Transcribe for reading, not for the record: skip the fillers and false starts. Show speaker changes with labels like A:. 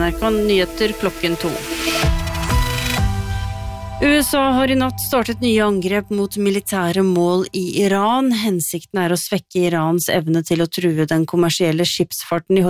A: NRK Nyheter klokken 2. USA har i natt startet nye angrep mot militære mål i Iran. Hensikten å svekke Irans evne til å true den kommersielle skipsfarten i